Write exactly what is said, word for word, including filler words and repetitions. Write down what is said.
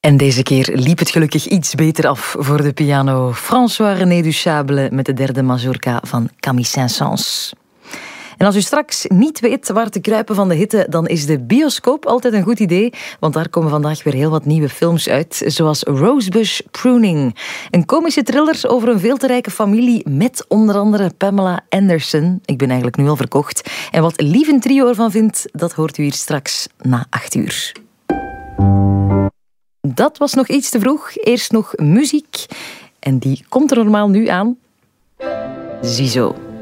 En deze keer liep het gelukkig iets beter af voor de piano. François-René Duchâble met de derde mazurka van Camille Saint-Saëns. En als u straks niet weet waar te kruipen van de hitte, dan is de bioscoop altijd een goed idee, want daar komen vandaag weer heel wat nieuwe films uit, zoals Rosebush Pruning. Een komische thriller over een veel te rijke familie met onder andere Pamela Anderson. Ik ben eigenlijk nu al verkocht. En wat Lieven Trio ervan vindt, dat hoort u hier straks na acht uur. Dat was nog iets te vroeg. Eerst nog muziek. En die komt er normaal nu aan. Ziezo.